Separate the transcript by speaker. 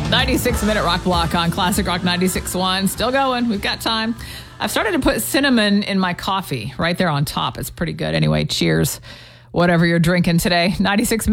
Speaker 1: 96-minute rock block on Classic Rock 96.1. Still going. We've got time. I've started to put cinnamon in my coffee right there on top. It's pretty good. Anyway, cheers. Whatever you're drinking today. 96 minutes.